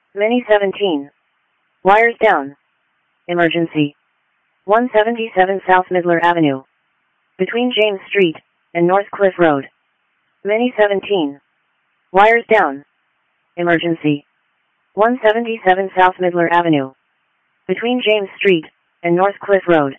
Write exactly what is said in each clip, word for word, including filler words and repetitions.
Mini seventeen. Wires down. Emergency. one seventy-seven South Midler Avenue. Between James Street and North Cliff Road. Mini seventeen. Wires down. Emergency. one seventy-seven South Midler Avenue. Between James Street and North Cliff Road.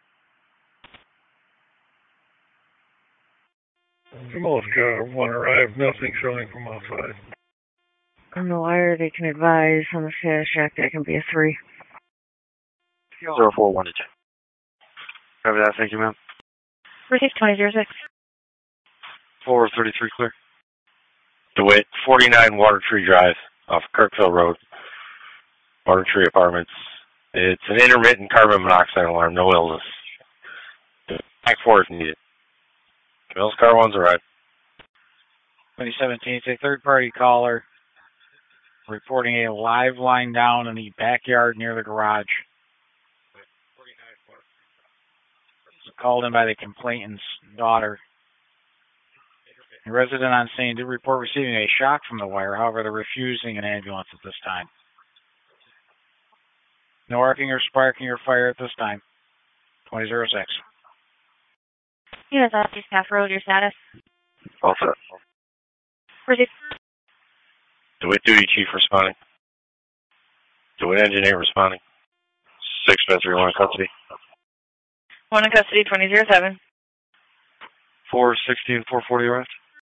Most car one arrived, nothing showing from outside. On the wire, they can advise on the status check that can be a three. Zero four one to two. Cover that, thank you, ma'am. Received twenty zero six. four thirty-three clear. DeWitt, forty-nine Water Tree Drive, off Kirkville Road. Water Tree Apartments. It's an intermittent carbon monoxide alarm, no illness. Back four if needed. Camille's car one's arrived. twenty seventeen, it's a third-party caller reporting a live line down in the backyard near the garage. It's called in by the complainant's daughter. A resident on scene did report receiving a shock from the wire. However, they're refusing an ambulance at this time. No arcing or sparking or fire at this time. twenty oh six. U S Officer Staff Road, your status? All set. Received. DeWitt Duty Chief responding. DeWitt Engineer responding. six three one in custody. One in custody, twenty oh seven. four sixty and four forty arrived.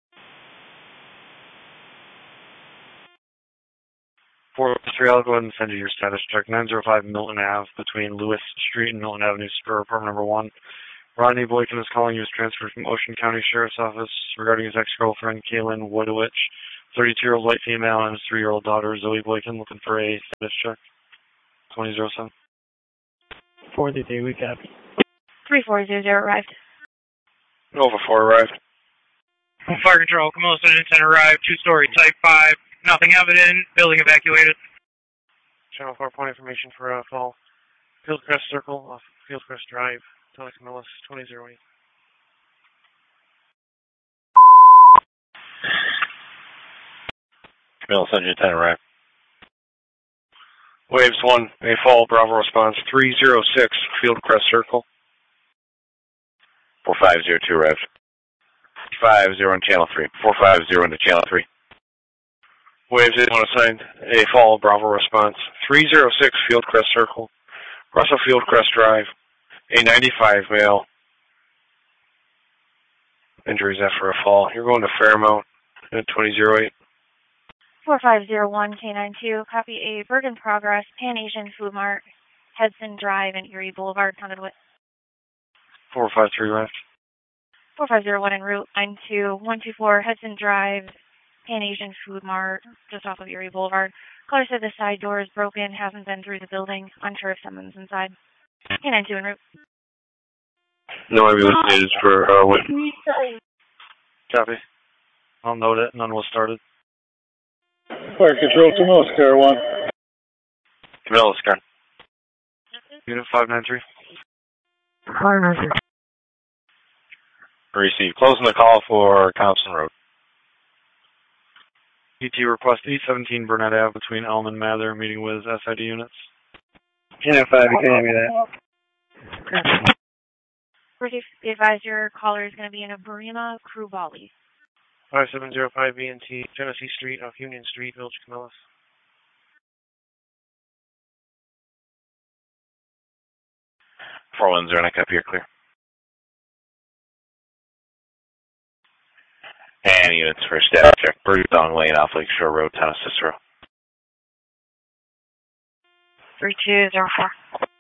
four three, I'll go ahead and send you your status check. nine oh five Milton Avenue between Lewis Street and Milton Avenue, Spur, apartment number one. Rodney Boykin is calling. He was transferred from Ocean County Sheriff's Office regarding his ex-girlfriend, Kaylin Woodowich, thirty-two-year-old white female, and his three-year-old daughter, Zoe Boykin, looking for a status check. twenty oh seven. forty-three, we copy. three four zero zero arrived. Nova four arrived. Fire control, Camilla Sergeant ten arrived, two-story, type five, nothing evident, building evacuated. Channel four point information for uh, fall. Fieldcrest Circle off Fieldcrest Drive, Tony Camillus, twenty oh eight. Camilla Sergeant ten arrived. Waves one, may fall, Bravo response, three oh six, Fieldcrest Circle. four five zero two arrived. five zero in channel three. four five zero into channel three. Waves eight one assigned. A fall, Bravo response. three oh six Fieldcrest Circle. Russell Fieldcrest Drive. A ninety-five male. Injuries after a fall. You're going to Fairmount at twenty oh eight. four five zero one K nine two. Copy a Berg in progress, Pan Asian Food Mart, Hudson Drive and Erie Boulevard, Conduit. four five three left. four five zero one en route, nine two one two four Hudson Drive, Pan Asian Food Mart, just off of Erie Boulevard. Caller said the side door is broken, hasn't been through the building. Unsure if someone's inside. K nine two en route. No ambulance needed for uh, what? Copy. I'll note it. None was started. Fire control, Camilla's car one. Camilla's car. Unit five nine three. Fire nine Receive. Closing the call for Thompson Road. E T request eight seventeen Burnett Avenue between Elm and Mather, meeting with S I D units. Unit five, you can hear me that. Receive. Be advised your caller is going to be in a Burima Crew Volley. five seven zero five B and T, Genesee Street off Union Street, Village Camillus. four one zero, and I copy, you're clear. And units for status check. Bruce Dong Lane off Lakeshore Road, Town of Cicero. three two zero four.